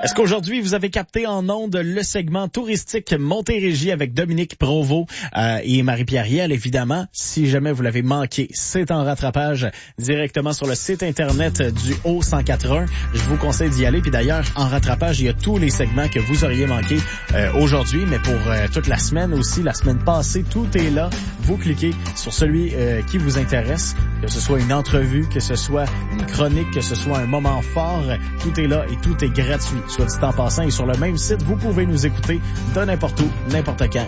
Est-ce qu'aujourd'hui, vous avez capté en ondes le segment touristique Montérégie avec Dominique Provost et Marie-Pierre Riel, évidemment. Si jamais vous l'avez manqué, c'est en rattrapage directement sur le site Internet du Haut-104.1. Je vous conseille d'y aller. Puis d'ailleurs, en rattrapage, il y a tous les segments que vous auriez manqués aujourd'hui, mais pour toute la semaine aussi, la semaine passée, tout est là. Vous cliquez sur celui qui vous intéresse, que ce soit une entrevue, que ce soit une chronique, que ce soit un moment fort, tout est là et tout est gratuit. Soit dit en passant, et sur le même site, vous pouvez nous écouter de n'importe où, n'importe quand.